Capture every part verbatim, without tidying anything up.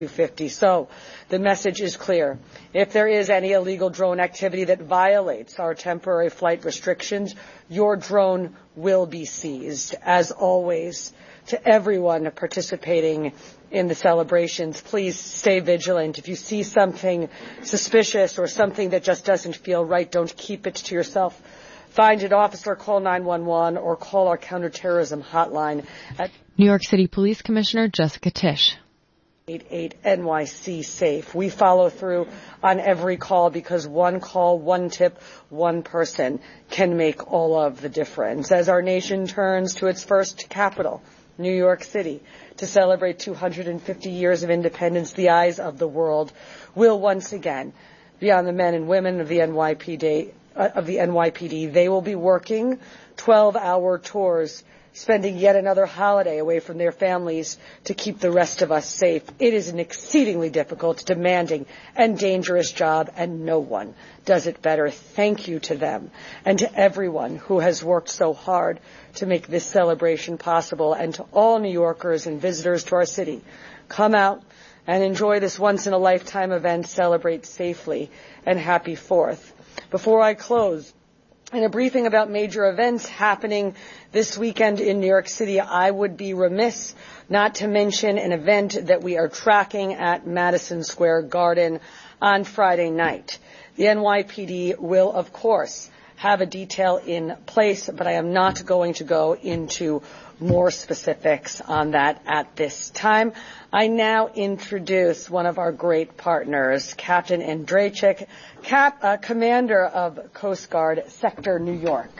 two fifty. So the message is clear. If there is any illegal drone activity that violates our temporary flight restrictions, your drone will be seized. As always, to everyone participating in the celebrations, please stay vigilant. If you see something suspicious or something that just doesn't feel right, don't keep it to yourself. Find an officer, call nine one one, or call our counterterrorism hotline at New York City Police Commissioner Jessica Tisch. eight eight N Y C SAFE. We follow through on every call because one call, one tip, one person can make all of the difference. As our nation turns to its first capital, New York City, to celebrate two hundred fifty years of independence, the eyes of the world will once again be on the men and women of the N Y P D. Uh, of the N Y P D. They will be working twelve-hour tours, spending yet another holiday away from their families to keep the rest of us safe. It is an exceedingly difficult, demanding, and dangerous job, and no one does it better. Thank you to them and to everyone who has worked so hard to make this celebration possible, and to all New Yorkers and visitors to our city. Come out and enjoy this once-in-a-lifetime event. Celebrate safely, and happy Fourth. Before I close, in a briefing about major events happening this weekend in New York City, I would be remiss not to mention an event that we are tracking at Madison Square Garden on Friday night. The N Y P D will, of course, have a detail in place, but I am not going to go into more specifics on that at this time. I now introduce one of our great partners, Captain Andreychik, Cap, uh, Commander of Coast Guard Sector New York.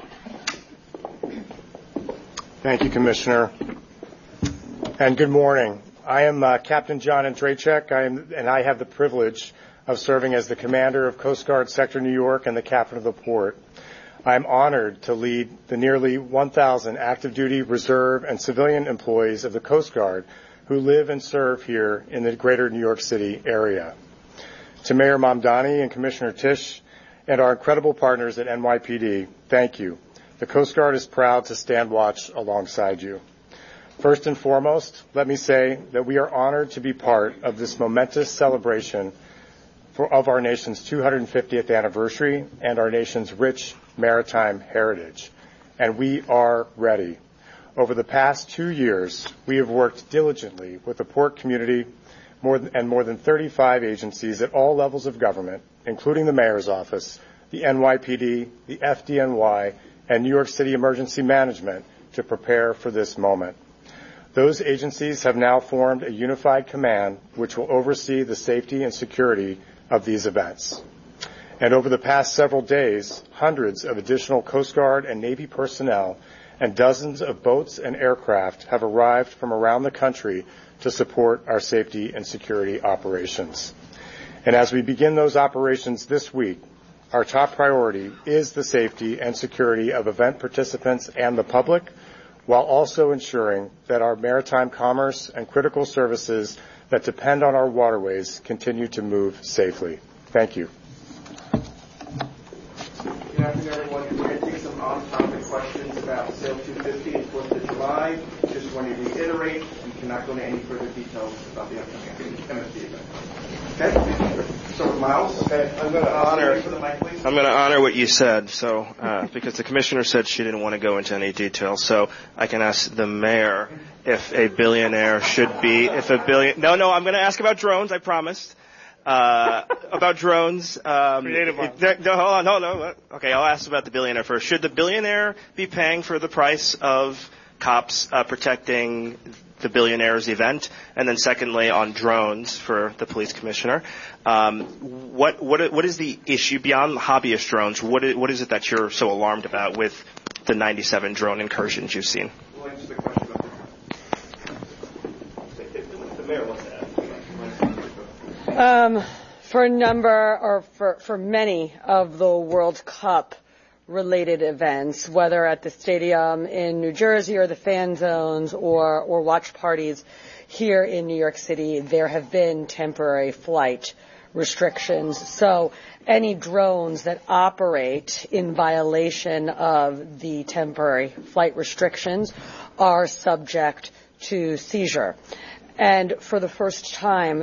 Thank you, Commissioner. And good morning. I am uh, Captain John Andreychik, I am, and I have the privilege of serving as the Commander of Coast Guard Sector New York and the Captain of the Port. I am honored to lead the nearly one thousand active duty, reserve, and civilian employees of the Coast Guard who live and serve here in the greater New York City area. To Mayor Mamdani and Commissioner Tisch and our incredible partners at N Y P D, thank you. The Coast Guard is proud to stand watch alongside you. First and foremost, let me say that we are honored to be part of this momentous celebration for, of our nation's two hundred fiftieth anniversary and our nation's rich maritime heritage. And we are ready. Over the past two years, we have worked diligently with the port community more than, and more than thirty-five agencies at all levels of government, including the Mayor's Office, the N Y P D, the F D N Y, and New York City Emergency Management to prepare for this moment. Those agencies have now formed a unified command which will oversee the safety and security of these events. And over the past several days, hundreds of additional Coast Guard and Navy personnel and dozens of boats and aircraft have arrived from around the country to support our safety and security operations. And as we begin those operations this week, our top priority is the safety and security of event participants and the public, while also ensuring that our maritime commerce and critical services that depend on our waterways continue to move safely. Thank you. Good afternoon, everyone. We're going to take some on-topic questions about Sail two fifty and fourth of July. Just want to reiterate, we cannot go into any further details about the upcoming M S D event. Okay? So, Miles, okay, I'm going to honor. For the mic, please. I'm going to honor what you said. So, uh, because the commissioner said she didn't want to go into any details, so I can ask the mayor if a billionaire should be. If a billion. No, no, I'm going to ask about drones. I promised. Uh, about drones. Um, Creative one. It, no, hold on, no, no. Okay, I'll ask about the billionaire first. Should the billionaire be paying for the price of cops uh, protecting the billionaire's event? And then secondly, on drones for the police commissioner, um, what what what is the issue beyond hobbyist drones? What is, what is it that you're so alarmed about with the ninety-seven drone incursions you've seen? We'll answer the question about the, the mayor wants to ask. Um, for a number, or for, for many of the World Cup related events, whether at the stadium in New Jersey or the fan zones or, or watch parties here in New York City, there have been temporary flight restrictions. So any drones that operate in violation of the temporary flight restrictions are subject to seizure. And for the first time,